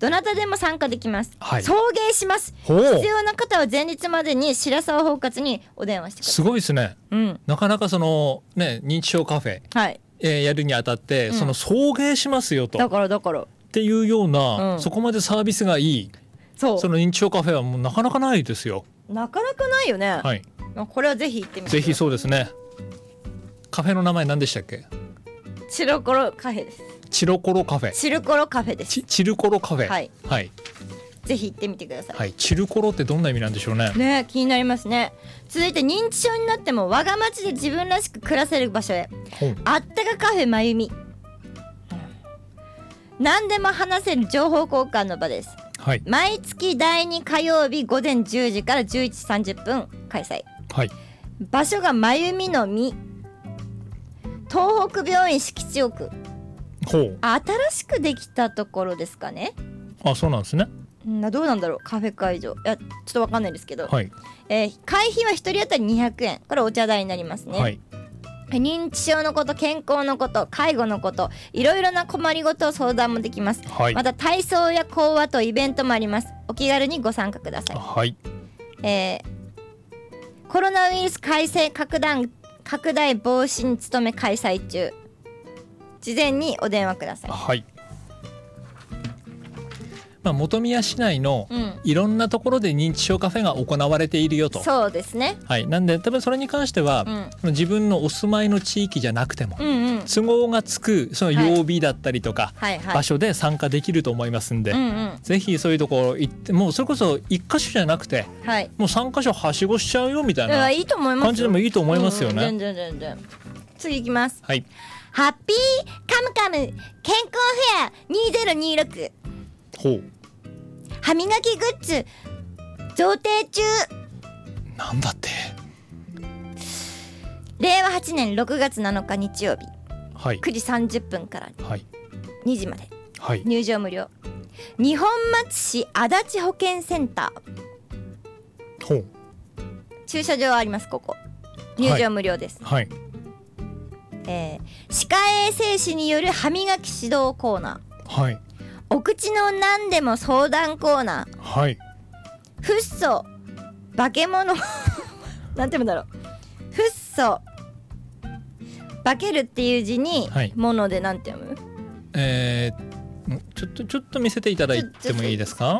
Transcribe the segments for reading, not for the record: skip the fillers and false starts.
どなたでも参加できます、 はい、 送迎します。必要な方は前日までに白沢包括にお電話してください。 すごいですね、 うん、 なかなかそのね認知症カフェ、 はい、 やるにあたって、その送迎しますよとだからっていうような、そこまでサービスがいい、その認知症カフェはもうなかなかないですよ。 なかなかないよね。 はい、 これはぜひ行ってみて。 ぜひ。そうですね。カフェの名前何でしたっけ？ チロコロカフェです。 チロコロカフェ。 チルコロカフェです。 チルコロカフェ。 はい、 はい、 ぜひ行ってみてください。 はい、チルコロってどんな意味なんでしょうね。 ね、気になりますね。続いて認知症になっても我が町で自分らしく暮らせる場所へ。あったかカフェまゆみ。何でも話せる情報交換の場です。 はい、 毎月第2火曜日午前10時から11時30分開催。 はい、 場所がまゆみのみ東北病院敷地奥。新しくできたところですかね。 あ、そうなんですね。 どうなんだろう、カフェ会場。いや、ちょっと分かんないですけど、 はい、 会費は1人当たり200円。これお茶代になりますね。はい、認知症のこと、健康のこと、介護のこと、いろいろな困りごとを相談もできます。はい、また体操や講話とイベントもあります。お気軽にご参加ください。はい、コロナウイルス感染拡大防止に努め開催中。事前にお電話ください。 はい、本宮市内のいろんなところで認知症カフェが行われているよと。 そうですね。 はい、なんで多分それに関しては、自分のお住まいの地域じゃなくても、都合がつくその曜日だったりとか、場所で参加できると思いますんで、ぜひそういうところ行って、もうそれこそ1箇所じゃなくて、もう3箇所はしごしちゃうよみたいな感じでもいいと思いますよね。 全然。次行きます。 はい、 ハッピーカムカム健康フェア2026。 ほう。 歯磨きグッズ贈呈中。 なんだって。 令和8年6月7日日曜日、 はい、 9時30分から2時まで、 はい、 入場無料。二本松市足立保健センター。 ほう。 駐車場あります。ここ入場無料です。 はい、 歯科衛生士による歯磨き指導コーナー。はい、お口の何でも相談コーナー。はい、フッ素化け物なんて言うんだろう。フッ素化けるっていう字に、ものでなんて読む？ ちょっと見せていただいてもいいですか？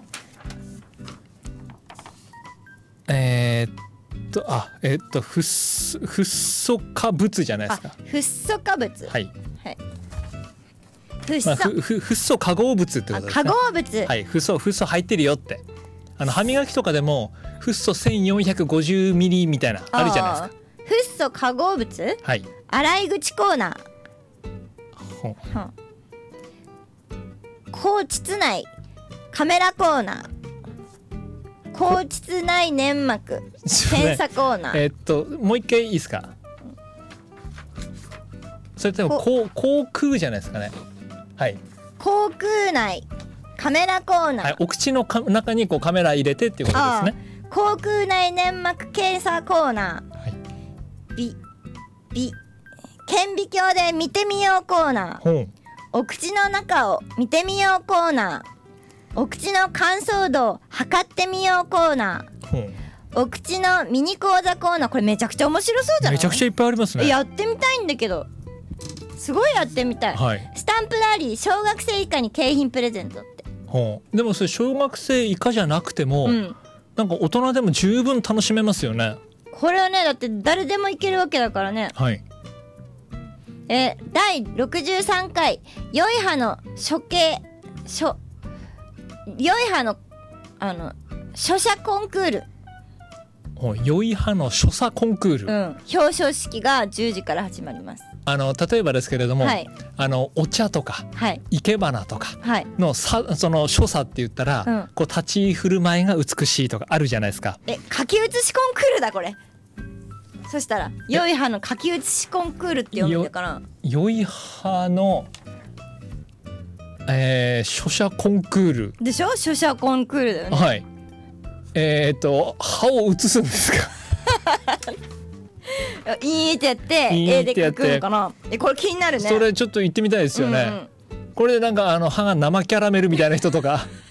フッ素化物じゃないですか。 フッ素化物。はい、はい、 フッ素化合物ってことですね。 化合物。 はい、フッ素入ってるよって。歯磨きとかでもフッ素1450ミリみたいなあるじゃないですか。 フッ素化合物。はい、洗い口コーナー。硬膣内カメラコーナー。硬膣内粘膜検査コーナー。 もう一回いいですか？それとも口腔じゃないですかね。はい、 口腔内カメラコーナー。はい、 お口の中にカメラ入れてっていうことですね。 口腔内粘膜検査コーナー。はい、顕微鏡で見てみようコーナー。お口の中を見てみようコーナー。お口の乾燥度を測ってみようコーナー。お口のミニ講座コーナー。これめちゃくちゃ面白そうじゃない？ めちゃくちゃいっぱいありますね。 やってみたいんだけど、すごいやってみたい。はい、スタンプラリー小学生以下に景品プレゼントって。 でもそれ小学生以下じゃなくても、なんか大人でも十分楽しめますよね。 これはね、だって誰でもいけるわけだからね。はい、第63回良い歯の良い歯の書写コンクール。 良い歯の所作コンクール、 表彰式が10時から始まります。 例えばですけれども、お茶とか、生け花とかのその所作って言ったら、立ち振る舞いが美しいとかあるじゃないですか。 書き写しコンクールだこれ。そしたら良い歯の書き写しコンクールって読むのかな。 良い歯の書写コンクールでしょ。書写コンクールだよね。 はい。歯を写すんですか？ いいってやって絵で描くのかな。これ気になるね。 それちょっと言ってみたいですよね。これでなんか歯が生キャラメルみたいな人とか